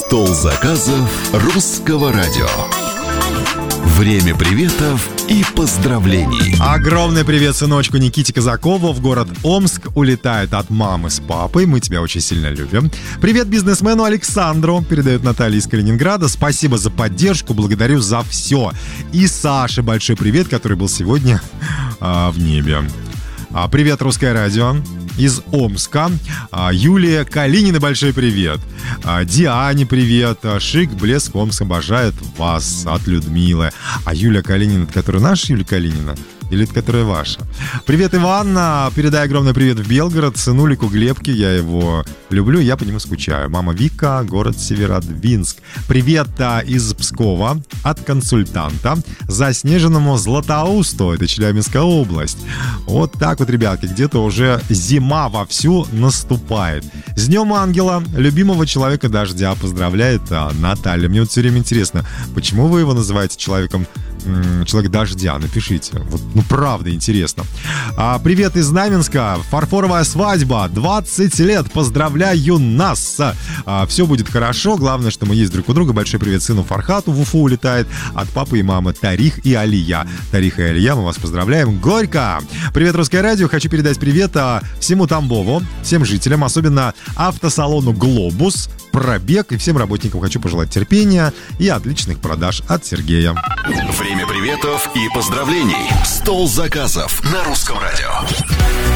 Стол заказов русского радио. Время приветов и поздравлений. Огромный привет сыночку Никите Казакову в город Омск. Улетает от мамы с папой. Мы тебя очень сильно любим. Привет бизнесмену Александру, передает Наталья из Калининграда. Спасибо за поддержку, благодарю за все. И Саше большой привет, который был сегодня в небе. Привет, Русское радио из Омска. Юлия Калинина, большой привет. Диане привет. Шик, блеск, Омск обожает вас, от Людмилы. А Юлия Калинина, это которая наша Юлия Калинина? Или это которая ваша? Привет, Иван. Передай огромный привет в Белгород. Сынулику Глебке, я его люблю, я по нему скучаю. Мама Вика, город Северодвинск. Привет из Пскова от консультанта Заснеженному Златоусту. Это Челябинская область. Вот так вот, ребятки, где-то уже зима вовсю наступает. С Днем Ангела, любимого человека дождя, поздравляет Наталья. Мне вот все время интересно, почему вы его называете человек дождя? Напишите. Вот, правда интересно. Привет из Знаменска. Фарфоровая свадьба. 20 лет. Поздравляю нас. Все будет хорошо. Главное, что мы есть друг у друга. Большой привет сыну Фархату. В Уфу улетает от папы и мамы Тарих и Алия. Тарих и Алия, мы вас поздравляем. Горько. Привет, Русское радио. Хочу передать привет всему Тамбову, всем жителям, особенно автосалону «Глобус», «Пробег» и всем работникам хочу пожелать терпения и отличных продаж от Сергея. Время приветов и поздравлений. Стол заказов на русском радио.